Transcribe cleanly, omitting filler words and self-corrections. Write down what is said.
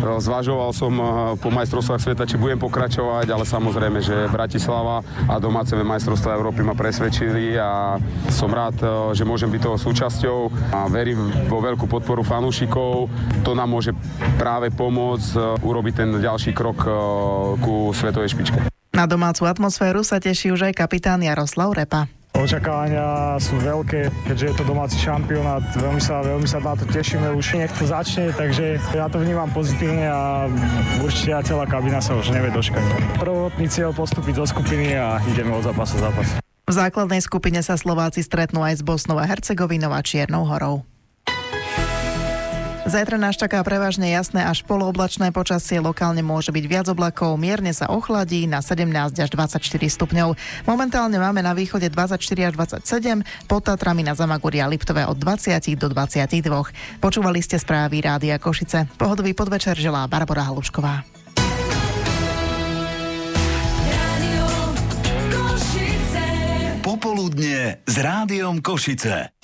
Zvažoval som po majstrovstvách sveta, či budem pokračovať, ale samozrejme, že Bratislava a domáce majstrovstvá Európy ma presvedčili a som rád, že môžem byť toho súčasťou a verím vo veľkú podporu fanúšikov. To nám môže práve pomôcť urobiť ten ďalší krok ku svetovej špičke. Na domácu atmosféru sa teší už aj kapitán Jaroslav Repa. Očakávania sú veľké, keďže je to domáci šampionát. Veľmi sa na to tešíme, už nech to začne, takže ja to vnímam pozitívne a určite aj celá kabína sa už nevie dočkať. Prvotný cieľ postúpiť zo skupiny a ideme od zápasu zápas. V základnej skupine sa Slováci stretnú aj s Bosnou a Hercegovinou a Čiernou Horou. Zajtra nás čaká prevažne jasné až polooblačné počasie, lokálne môže byť viac oblakov, mierne sa ochladí na 17 až 24 stupňov. Momentálne máme na východe 24 až 27, pod Tatrami na Zamagúri a Liptove od 20 do 22. Počúvali ste správy Rádia Košice. Pohodový podvečer želá Barbora Halušková. Popoludnie s Rádiom Košice.